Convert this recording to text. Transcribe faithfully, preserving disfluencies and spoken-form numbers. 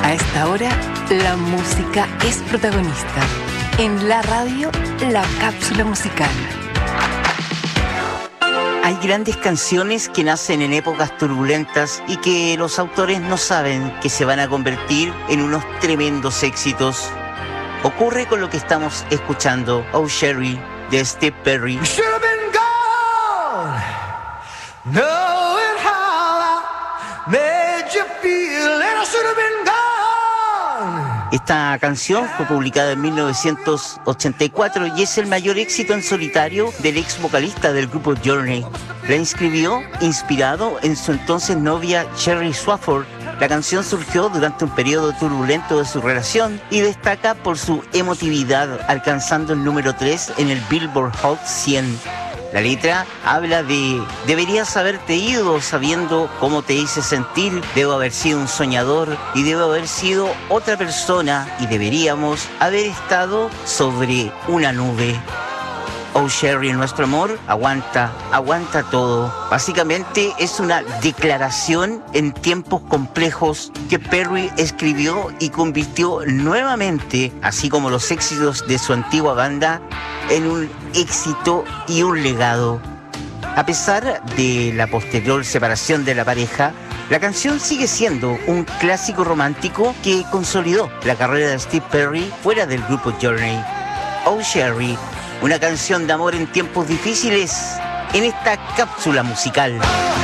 A esta hora, la música es protagonista. En la radio, la cápsula musical. Hay grandes canciones que nacen en épocas turbulentas y que los autores no saben que se van a convertir en unos tremendos éxitos. Ocurre con lo que estamos escuchando, Oh Sherry, de Steve Perry. Esta canción fue publicada en mil novecientos ochenta y cuatro y es el mayor éxito en solitario del ex vocalista del grupo Journey. La inscribió inspirado en su entonces novia Cherry Swafford. La canción surgió durante un periodo turbulento de su relación y destaca por su emotividad, alcanzando el número tres en el Billboard Hot cien. La letra habla de: deberías haberte ido sabiendo cómo te hice sentir, debo haber sido un soñador y debo haber sido otra persona y deberíamos haber estado sobre una nube. Oh Sherry, nuestro amor, aguanta, aguanta todo. Básicamente es una declaración en tiempos complejos que Perry escribió y convirtió nuevamente, así como los éxitos de su antigua banda, en un éxito y un legado. A pesar de la posterior separación de la pareja, la canción sigue siendo un clásico romántico que consolidó la carrera de Steve Perry fuera del grupo Journey. Oh Sherry, una canción de amor en tiempos difíciles en esta cápsula musical.